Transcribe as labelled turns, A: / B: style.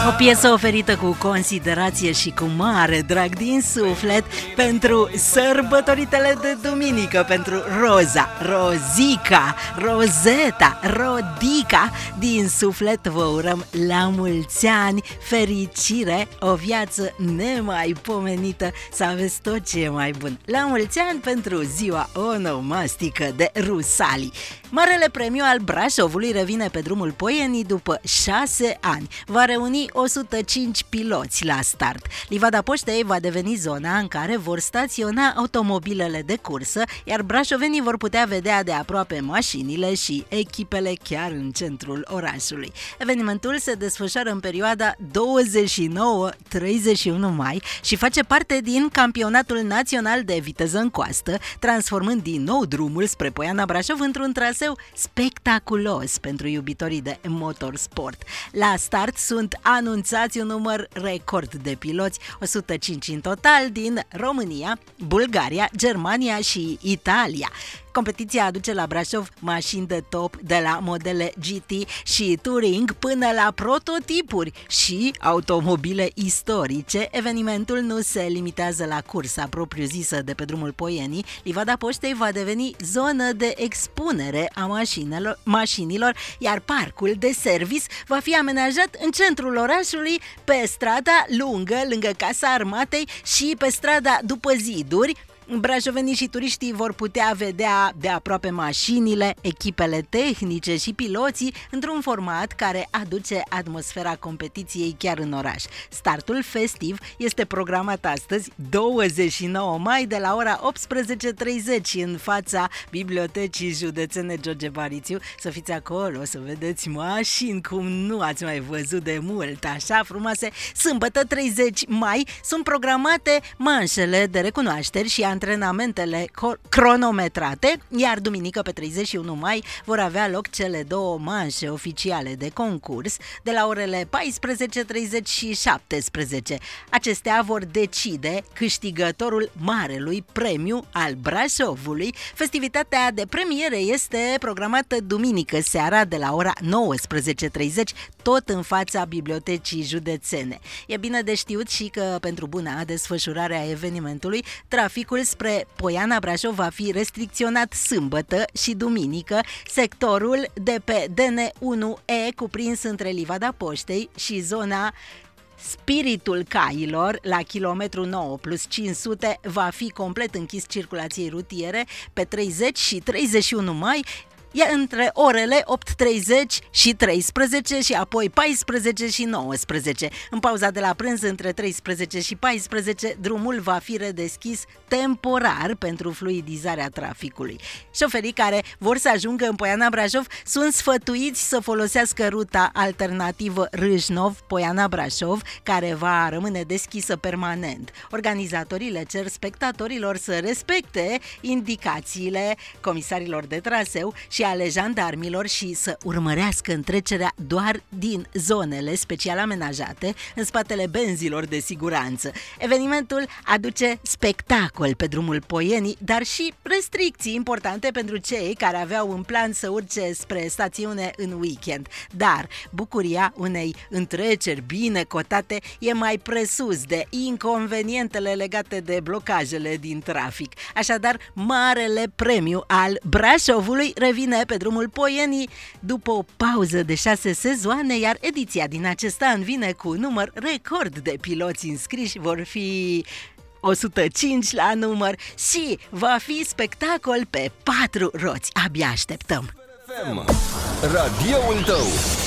A: O piesă oferită cu considerație și cu mare drag din suflet pentru sărbătoritele de duminică, pentru Roza, Rozica, Rozeta, Rodica. Din suflet vă urăm la mulți ani, fericire, o viață nemaipomenită, să aveți tot ce e mai bun. La mulți ani pentru ziua onomastică de Rusalii. Marele premiu al Brașovului revine pe drumul Poienii după 6 ani. Va reuni 105 piloți la start. Livada Poștei va deveni zona în care vor staționa automobilele de cursă, iar brașovenii vor putea vedea de aproape mașinile și echipele chiar în centrul orașului. Evenimentul se desfășoară în perioada 29-31 mai și face parte din Campionatul Național de Viteză în Coastă, transformând din nou drumul spre Poiana Brașov într-un traseu spectaculos pentru iubitorii de motorsport. La start sunt anunțați un număr record de piloți, 105 în total din România, Bulgaria, Germania și Italia. Competiția aduce la Brașov mașini de top, de la modele GT și Touring până la prototipuri și automobile istorice. Evenimentul nu se limitează la cursa propriu-zisă de pe drumul Poienii. Livada Poștei va deveni zonă de expunere a mașinilor, iar parcul de service va fi amenajat în centrul orașului, pe strada lungă, lângă Casa Armatei și pe strada după ziduri. Brașovenii și turiștii vor putea vedea de aproape mașinile, echipele tehnice și piloții într-un format care aduce atmosfera competiției chiar în oraș. Startul festiv este programat astăzi, 29 mai, de la ora 18:30 în fața Bibliotecii Județene George Barițiu. Să fiți acolo, să vedeți mașini cum nu ați mai văzut de mult, așa frumoase. Sâmbătă 30 mai sunt programate manșele de recunoașteri și antrenamentele cronometrate, iar duminică pe 31 mai vor avea loc cele două manșe oficiale de concurs de la orele 14:30 și 17. Acestea vor decide câștigătorul marelui premiu al Brașovului. Festivitatea de premiere este programată duminică seara de la ora 19:30, tot în fața Bibliotecii Județene. E bine de știut și că pentru buna desfășurare a evenimentului, traficul spre Poiana Brașov va fi restricționat sâmbătă și duminică. Sectorul de pe DN1E, cuprins între Livada Poștei și zona Spiritul Cailor, la kilometru 9+500, va fi complet închis circulației rutiere pe 30 și 31 mai, între orele 8:30 și 13 și apoi 14 și 19. În pauza de la prânz între 13 și 14, drumul va fi redeschis temporar pentru fluidizarea traficului. Șoferii care vor să ajungă în Poiana Brașov sunt sfătuiți să folosească ruta alternativă Râșnov-Poiana Brașov, care va rămâne deschisă permanent. Organizatorii le cer spectatorilor să respecte indicațiile comisarilor de traseu și ale jandarmilor și să urmărească întrecerea doar din zonele special amenajate în spatele benzilor de siguranță. Evenimentul aduce spectacol pe drumul Poienii, dar și restricții importante pentru cei care aveau în plan să urce spre stațiune în weekend. Dar bucuria unei întreceri bine cotate e mai presus de inconvenientele legate de blocajele din trafic. Așadar, marele premiu al Brașovului revine pe drumul Poienii după o pauză de 6 sezoane, iar ediția din acest an vine cu un număr record de piloți înscriși, vor fi 105 la număr și va fi spectacol pe 4 roți. Abia așteptăm!
B: Radioul tău!